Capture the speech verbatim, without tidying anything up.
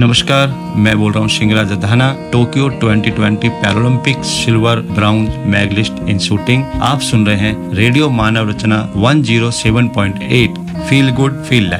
नमस्कार, मैं बोल रहा हूँ Singhraj Adhana, Tokyo twenty twenty Paralympic silver brown medallist इन शूटिंग। आप सुन रहे हैं रेडियो मानव रचना one zero seven point eight, feel good feel live.